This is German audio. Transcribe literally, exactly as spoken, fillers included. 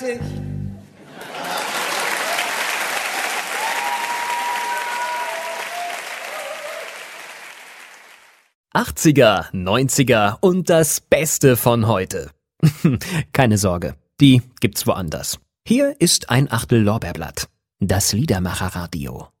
achtziger, neunziger und das Beste von heute. Keine Sorge, die gibt's woanders. Hier ist ein Achtel Lorbeerblatt. Das Liedermacherradio.